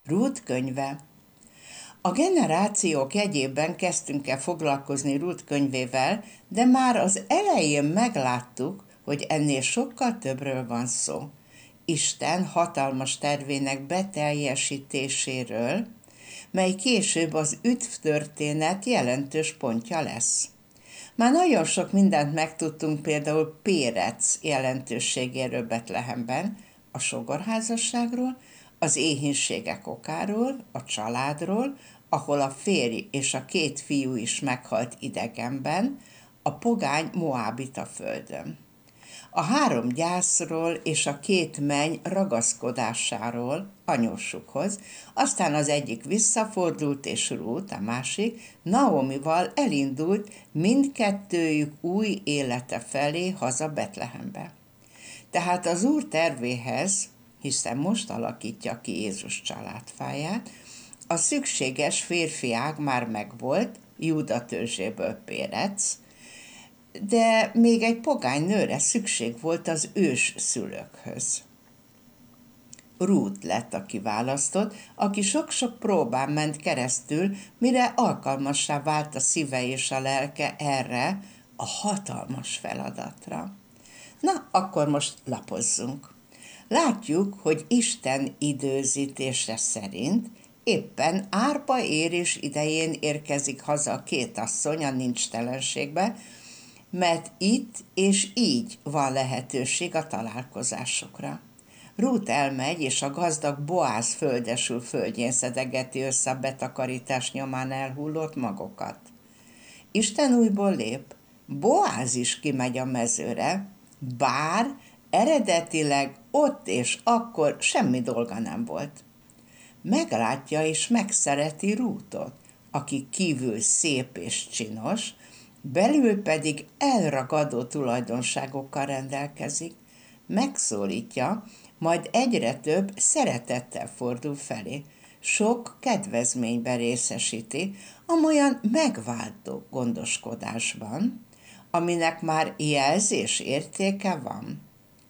Rút könyve. A generációk jegyében kezdtünk el foglalkozni Rút könyvével, de már az elején megláttuk, hogy ennél sokkal többről van szó. Isten hatalmas tervének beteljesítéséről, mely később az üdvtörténet jelentős pontja lesz. Már nagyon sok mindent megtudtunk például Pérec jelentőségéről Betlehemben, a sógorházasságról, az éhínségek okáról, a családról, ahol a férj és a 2 fiú is meghalt idegenben, a pogány moábita földön. A 3 gyászról és a 2 menny ragaszkodásáról anyósukhoz, aztán az egyik visszafordult, és Rút, a másik, Naomival elindult mindkettőjük új élete felé haza Betlehembe. Tehát az Úr tervéhez, hiszen most alakítja ki Jézus családfáját, a szükséges férfi ág már megvolt, Júda törzséből Pérec, de még egy pogány nőre szükség volt az ős szülőkhöz. Rút lett a kiválasztott, aki sok-sok próbán ment keresztül, mire alkalmassá vált a szíve és a lelke erre a hatalmas feladatra. Na, akkor most lapozzunk. Látjuk, hogy Isten időzítése szerint éppen árpa érés idején érkezik haza a 2 asszony a nincstelenségbe, mert itt és így van lehetőség a találkozásokra. Rút elmegy, és a gazdag Boáz földesül földjén szedegeti össze a betakarítás nyomán elhullott magokat. Isten újból lép, Boáz is kimegy a mezőre, bár eredetileg ott és akkor semmi dolga nem volt. Meglátja és megszereti Rútot, aki kívül szép és csinos, belül pedig elragadó tulajdonságokkal rendelkezik, megszólítja, majd egyre több szeretettel fordul felé, sok kedvezményben részesíti, amolyan megváltó gondoskodásban, aminek már jelzés értéke van.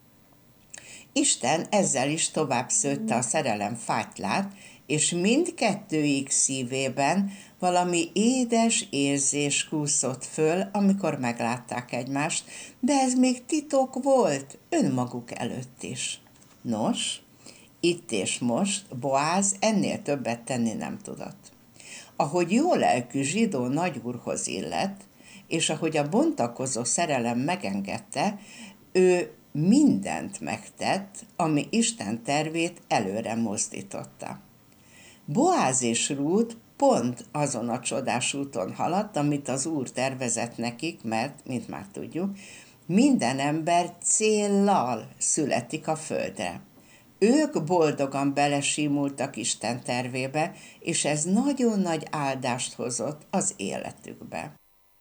Isten ezzel is tovább szőtte a szerelem fátylát, és mindkettőjük szívében valami édes érzés kúszott föl, amikor meglátták egymást, de ez még titok volt önmaguk előtt is. Nos, itt és most Boáz ennél többet tenni nem tudott. Ahogy jó lelkű zsidó nagyúrhoz illett, és ahogy a bontakozó szerelem megengedte, ő mindent megtett, ami Isten tervét előre mozdította. Boáz és Rút pont azon a csodás úton haladt, amit az Úr tervezett nekik, mert, mint már tudjuk, minden ember céllal születik a földre. Ők boldogan belesímultak Isten tervébe, és ez nagyon nagy áldást hozott az életükbe.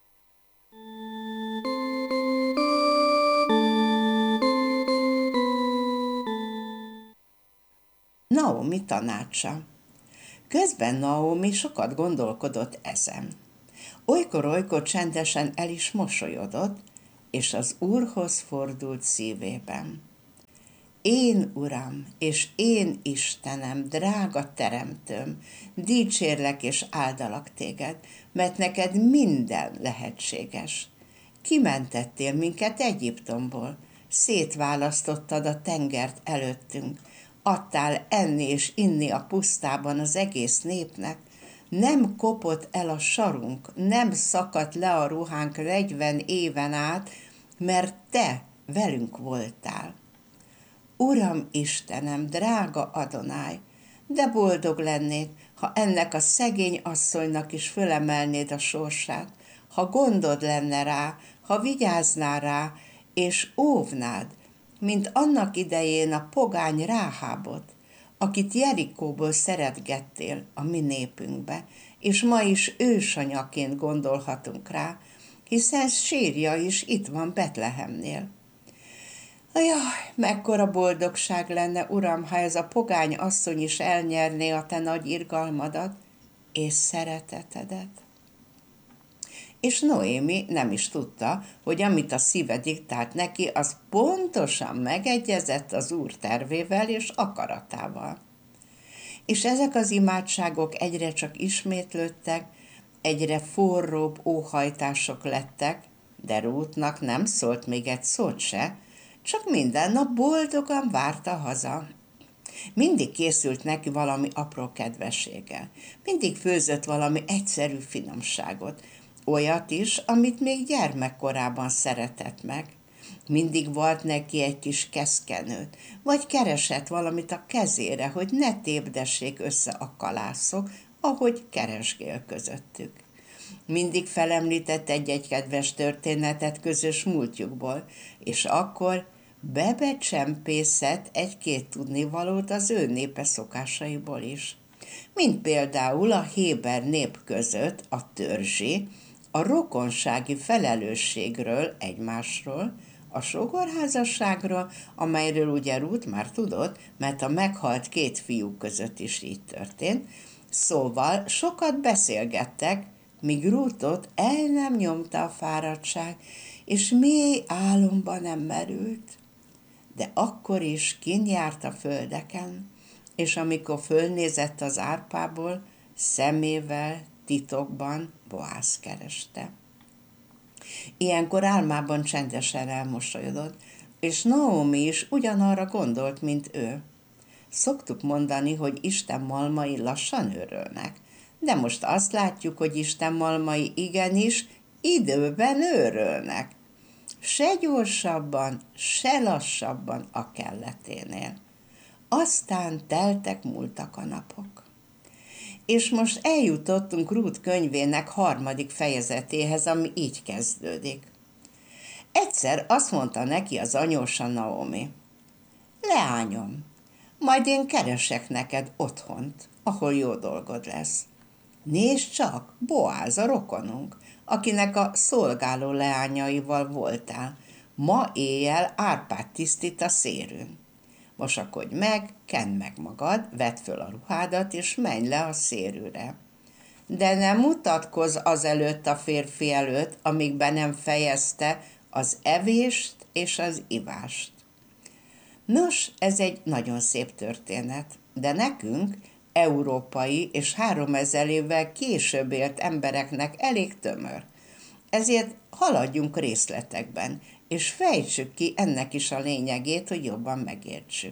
Naomi tanácsa. Közben Naomi sokat gondolkodott ezen. Olykor-olykor csendesen el is mosolyodott, és az Úrhoz fordult szívében. Én, Uram, és én Istenem, drága teremtőm, dicsérlek és áldalak téged, mert neked minden lehetséges. Kimentettél minket Egyiptomból, szétválasztottad a tengert előttünk, adtál enni és inni a pusztában az egész népnek, nem kopott el a sarunk, nem szakadt le a ruhánk 40 éven át, mert te velünk voltál. Uram Istenem, drága Adonáj, de boldog lennék, ha ennek a szegény asszonynak is fölemelnéd a sorsát, ha gondod lenne rá, ha vigyáznál rá, és óvnád, mint annak idején a pogány Ráhábot, akit Jerikóból szeretgettél a mi népünkbe, és ma is ősanyaként gondolhatunk rá, hiszen sírja is itt van Betlehemnél. Jaj, mekkora boldogság lenne, Uram, ha ez a pogány asszony is elnyerné a te nagy irgalmadat és szeretetedet. És Noémi nem is tudta, hogy amit a szíve diktált neki, az pontosan megegyezett az Úr tervével és akaratával. És ezek az imádságok egyre csak ismétlődtek, egyre forróbb óhajtások lettek, de Rútnak nem szólt még egy szót se, csak minden nap boldogan várta haza. Mindig készült neki valami apró kedvességgel. Mindig főzött valami egyszerű finomságot. Olyat is, amit még gyermekkorában szeretett meg. Mindig volt neki egy kis keszkenőt, vagy keresett valamit a kezére, hogy ne tépdessék össze a kalászok, ahogy keresgél közöttük. Mindig felemlített egy-egy kedves történetet közös múltjukból, és akkor bebecsempészett egy-két tudnivalót az ő népe szokásaiból is. Mint például a héber nép között a törzsi, a rokonsági felelősségről egymásról, a sógorházasságról, amelyről ugye Rút már tudott, mert a meghalt két fiú között is így történt, szóval sokat beszélgettek, míg Rútot el nem nyomta a fáradtság, és mély álomba nem merült. De akkor is kint járt a földeken, és amikor fölnézett az árpából, szemével titokban Boázt kereste. Ilyenkor álmában csendesen elmosolyodott, és Naomi is ugyanarra gondolt, mint ő. Szoktuk mondani, hogy Isten malmai lassan őrölnek, de most azt látjuk, hogy Isten malmai igenis időben őrölnek. Se gyorsabban, se lassabban a kelleténél. Aztán múltak a napok. És most eljutottunk Rút könyvének 3. fejezetéhez, ami így kezdődik. Egyszer azt mondta neki az anyósa Naomi: Leányom, majd én keresek neked otthont, ahol jó dolgod lesz. Nézd csak, Boáz a rokonunk, akinek a szolgáló leányaival voltál. Ma éjjel árpát tisztít a szérűn. Mosakodj meg, kend meg magad, vedd föl a ruhádat, és menj le a szérűre. De nem mutatkozz azelőtt a férfi előtt, amíg be nem fejezte az evést és az ivást. Nos, ez egy nagyon szép történet, de nekünk, európai és 3000 évvel később élt embereknek elég tömör. Ezért haladjunk részletekben, és fejtsük ki ennek is a lényegét, hogy jobban megértsük.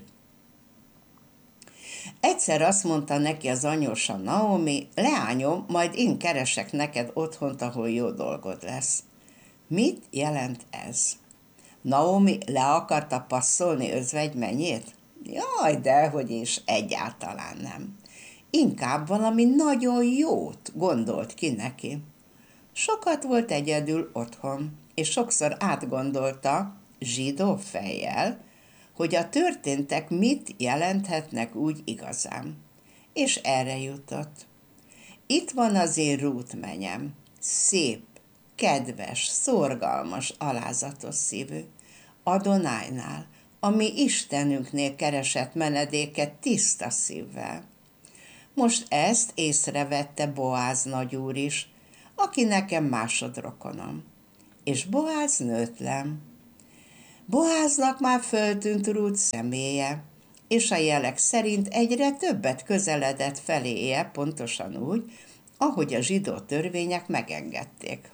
Egyszer azt mondta neki az anyósa Naomi: Leányom, majd én keresek neked otthont, ahol jó dolgod lesz. Mit jelent ez? Naomi le akarta passzolni özvegymenyét? Jaj, dehogy is, egyáltalán nem. Inkább valami nagyon jót gondolt ki neki. Sokat volt egyedül otthon, és sokszor átgondolta, zsidó fejjel, hogy a történtek mit jelenthetnek úgy igazán. És erre jutott. Itt van az én Rút menyem, szép, kedves, szorgalmas, alázatos szívű, Adonájnál, ami Istenünknél keresett menedéket tiszta szívvel. Most ezt észrevette Boáz nagyúr is, aki nekem másodrokonom. És Boáz nőtlen. Boáznak már föltűnt Rút személye, és a jelek szerint egyre többet közeledett feléje, pontosan úgy, ahogy a zsidó törvények megengedték.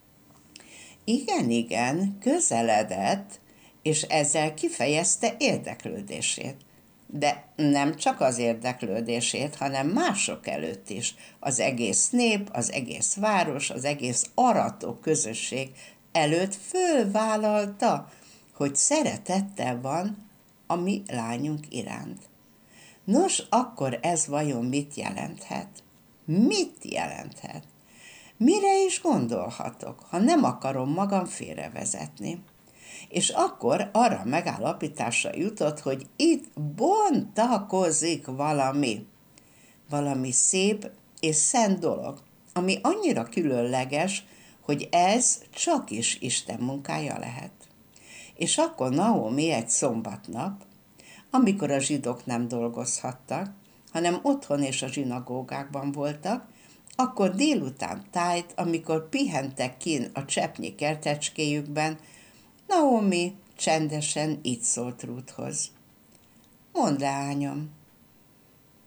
Igen, közeledett, és ezzel kifejezte érdeklődését. De nem csak az érdeklődését, hanem mások előtt is. Az egész nép, az egész város, az egész arató közösség előtt fölvállalta, hogy szeretettel van a mi lányunk iránt. Nos, akkor ez vajon mit jelenthet? Mit jelenthet? Mire is gondolhatok, ha nem akarom magam félrevezetni? És akkor arra megállapításra jutott, hogy itt bontakozik valami szép és szent dolog, ami annyira különleges, hogy ez csak is Isten munkája lehet. És akkor Naomi egy szombatnap, amikor a zsidók nem dolgozhattak, hanem otthon és a zsinagógákban voltak, akkor délután tájt, amikor pihentek kin a cseppnyi kertecskéjükben, Naomi csendesen így szólt Rúthoz. Mondd, leányom,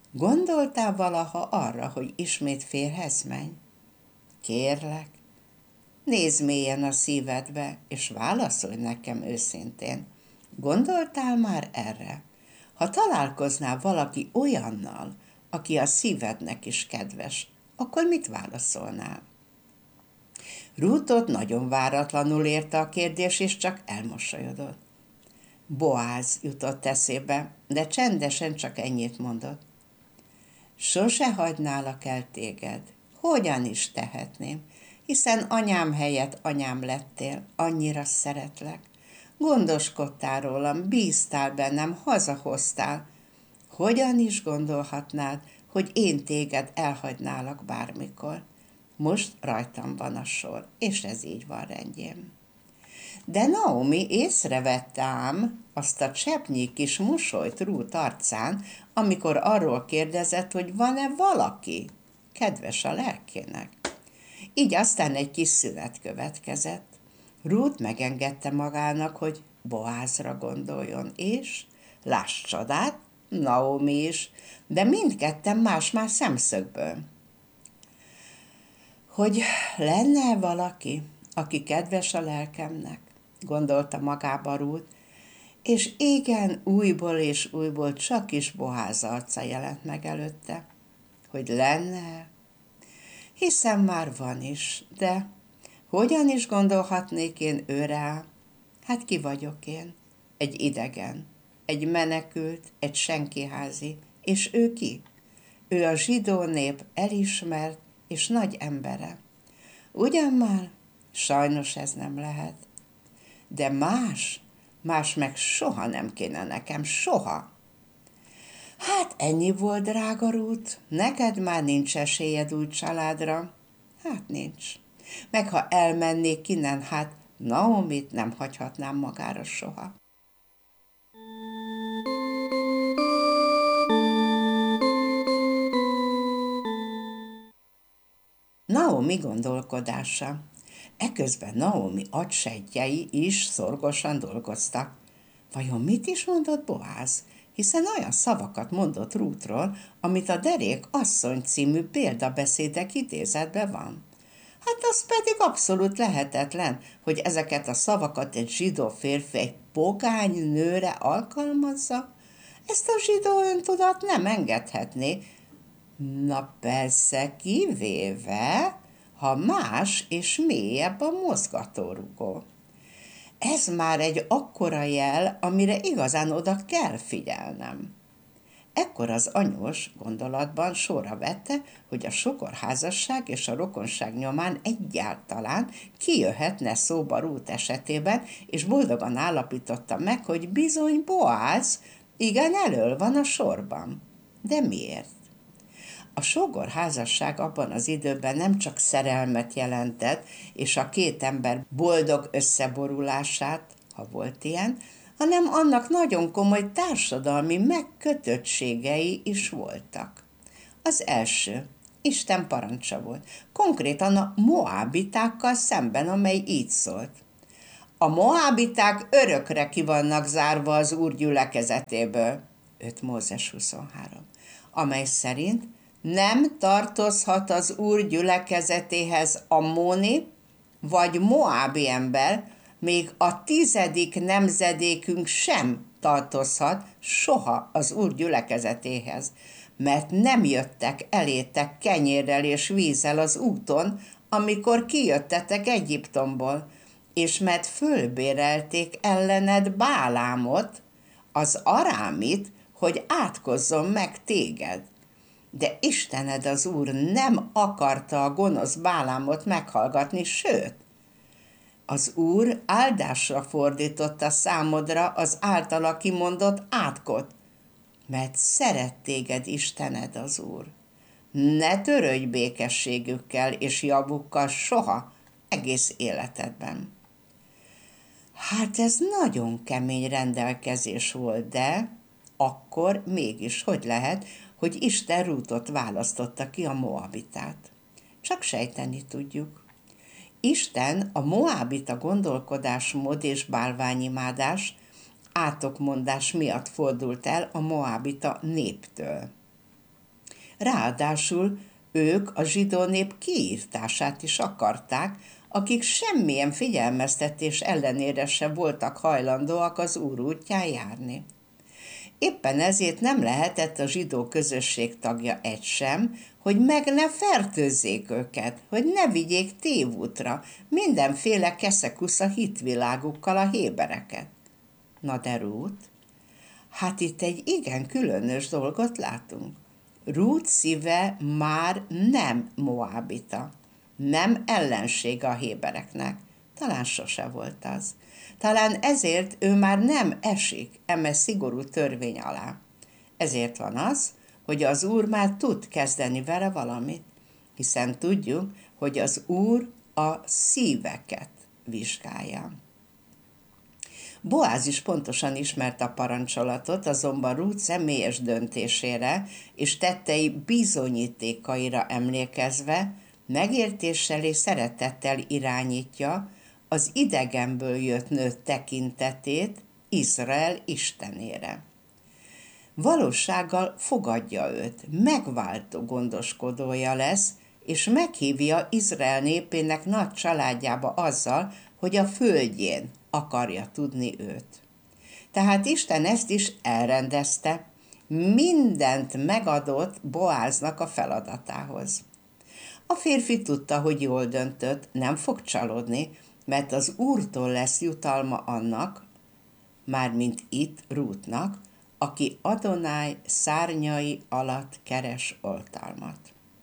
gondoltál valaha arra, hogy ismét férjhez menj? Kérlek, nézd mélyen a szívedbe, és válaszolj nekem őszintén. Gondoltál már erre? Ha találkoznál valaki olyannal, aki a szívednek is kedves, akkor mit válaszolnál? Ruthot nagyon váratlanul érte a kérdés, és csak elmosolyodott. Boáz jutott eszébe, de csendesen csak ennyit mondott. Sose hagynálak el téged. Hogyan is tehetném? Hiszen anyám helyett anyám lettél, annyira szeretlek. Gondoskodtál rólam, bíztál bennem, hazahoztál. Hogyan is gondolhatnád, hogy én téged elhagynálak bármikor? Most rajtam van a sor, és ez így van rendjén. De Naomi észrevette ám azt a cseppnyi kis mosolyt Ruth arcán, amikor arról kérdezett, hogy van-e valaki kedves a lelkének. Így aztán egy kis szünet következett. Ruth megengedte magának, hogy Boázra gondoljon, és láss csodát, Naomi is, de mindketten más-más szemszögből. Hogy lenne valaki, aki kedves a lelkemnek, gondolta magába Ruth, és igen, újból és újból csak is Boáz arca jelent meg előtte. Hogy lenne? Hiszem már van is, de hogyan is gondolhatnék én őre? Hát ki vagyok én? Egy idegen, egy menekült, egy senkiházi, és ő ki? Ő a zsidó nép elismert és nagy embere. Ugyan már? Sajnos ez nem lehet. De más meg soha nem kéne nekem, soha. Hát ennyi volt, drága Ruth, neked már nincs esélyed új családra. Hát nincs. Meg ha elmennék innen, hát Naomit nem hagyhatnám magára soha. Naomi gondolkodása. Eközben Naomi agysejtjei is szorgosan dolgoztak. Vajon mit is mondott Boáz? Hiszen olyan szavakat mondott Ruthról, amit a Derék asszony című példabeszédek idézetben van. Hát az pedig abszolút lehetetlen, hogy ezeket a szavakat egy zsidó férfi egy pogány nőre alkalmazza. Ezt a zsidó öntudat nem engedhetné. Na persze, kivéve, ha más és mélyebb a mozgatórugó. Ez már egy akkora jel, amire igazán oda kell figyelnem. Ekkor az anyós gondolatban sorra vette, hogy a sokorházasság és a rokonság nyomán egyáltalán kijöhetne szóba Ruth esetében, és boldogan állapította meg, hogy bizony Boáz igen elöl van a sorban. De miért? A sógorházasság abban az időben nem csak szerelmet jelentett, és a két ember boldog összeborulását, ha volt ilyen, hanem annak nagyon komoly társadalmi megkötöttségei is voltak. Az első, Isten parancsa volt, konkrétan a moábitákkal szemben, amely így szólt. A moábiták örökre ki vannak zárva az Úr gyülekezetéből, 5 Mózes 23, amely szerint nem tartozhat az Úr gyülekezetéhez ammóni vagy moábi ember, még a 10. nemzedékünk sem tartozhat soha az Úr gyülekezetéhez, mert nem jöttek elétek kenyérrel és vízzel az úton, amikor kijöttetek Egyiptomból, és mert fölbérelték ellened Bálámot, az arámit, hogy átkozzon meg téged. De Istened az Úr nem akarta a gonosz Bálámot meghallgatni, sőt, az Úr áldásra fordította számodra az általa kimondott átkot, mert szeret téged Istened az Úr. Ne törődj békességükkel és javukkal soha, egész életedben. Hát ez nagyon kemény rendelkezés volt, de akkor mégis hogy lehet, hogy Isten Ruthot választotta ki a moabitát? Csak sejteni tudjuk. Isten a moábita gondolkodásmód és bálványimádás, átokmondás miatt fordult el a moábita néptől. Ráadásul ők a zsidó nép kiírtását is akarták, akik semmilyen figyelmeztetés ellenére se voltak hajlandóak az Úr útján járni. Éppen ezért nem lehetett a zsidó közösség tagja egy sem, hogy meg ne fertőzzék őket, hogy ne vigyék tévútra mindenféle keszekusza hitvilágukkal a hébereket. Na de Rút? Hát itt egy igen különös dolgot látunk. Rút szíve már nem moábita, nem ellensége a hébereknek. Talán sose volt az. Talán ezért ő már nem esik eme szigorú törvény alá. Ezért van az, hogy az Úr már tud kezdeni vele valamit, hiszen tudjuk, hogy az Úr a szíveket vizsgálja. Boáz is pontosan ismerte a parancsolatot, azonban Rút személyes döntésére és tettei bizonyítékaira emlékezve megértéssel és szeretettel irányítja az idegenből jött nő tekintetét Izrael istenére. Valósággal fogadja őt, megváltó gondoskodója lesz, és meghívja Izrael népének nagy családjába azzal, hogy a földjén akarja tudni őt. Tehát Isten ezt is elrendezte, mindent megadott Boáznak a feladatához. A férfi tudta, hogy jól döntött, nem fog csalódni, mert az Úrtól lesz jutalma annak, mármint itt Rútnak, aki Adonáj szárnyai alatt keres oltalmat.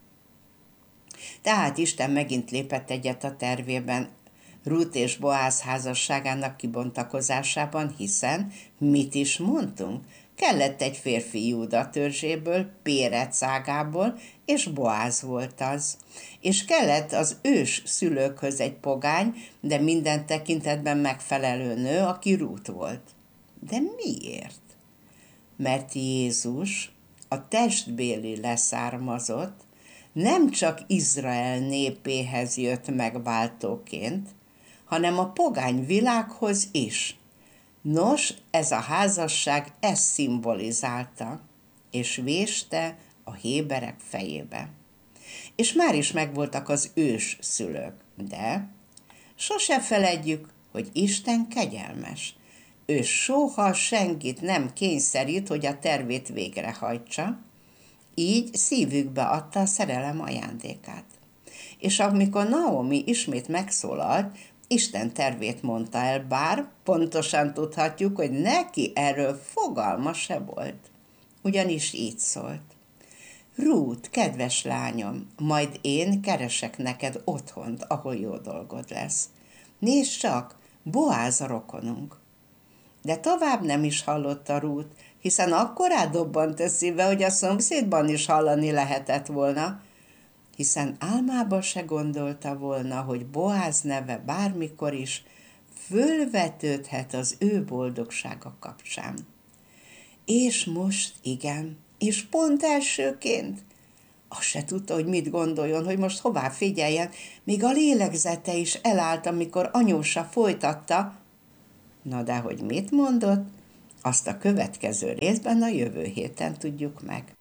Tehát Isten megint lépett egyet a tervében Rút és Boáz házasságának kibontakozásában, hiszen, mit is mondtunk, kellett egy férfi Júda törzséből, Pérec ágából, és Boáz volt az. És kellett az ős szülőkhöz egy pogány, de minden tekintetben megfelelő nő, aki Rút volt. De miért? Mert Jézus, a testbéli leszármazott, nem csak Izrael népéhez jött megváltóként, hanem a pogány világhoz is. Nos, ez a házasság ezt szimbolizálta, és véste a héberek fejébe. És már is megvoltak az ős szülők, de sose feledjük, hogy Isten kegyelmes. Ő soha senkit nem kényszerít, hogy a tervét végrehajtsa, így szívükbe adta a szerelem ajándékát. És amikor Naomi ismét megszólalt, Isten tervét mondta el, bár pontosan tudhatjuk, hogy neki erről fogalma se volt. Ugyanis így szólt. Rút, kedves lányom, majd én keresek neked otthont, ahol jó dolgod lesz. Nézd csak, Boáz a rokonunk. De tovább nem is hallotta Rút, hiszen akkorá dobbant a szíve, hogy a szomszédban is hallani lehetett volna, hiszen álmába se gondolta volna, hogy Boáz neve bármikor is fölvetődhet az ő boldogsága kapcsán. És most igen, és pont elsőként. Azt se tudta, hogy mit gondoljon, hogy most hová figyeljen, még a lélegzete is elállt, amikor anyósa folytatta. Na de hogy mit mondott, azt a következő részben a jövő héten tudjuk meg.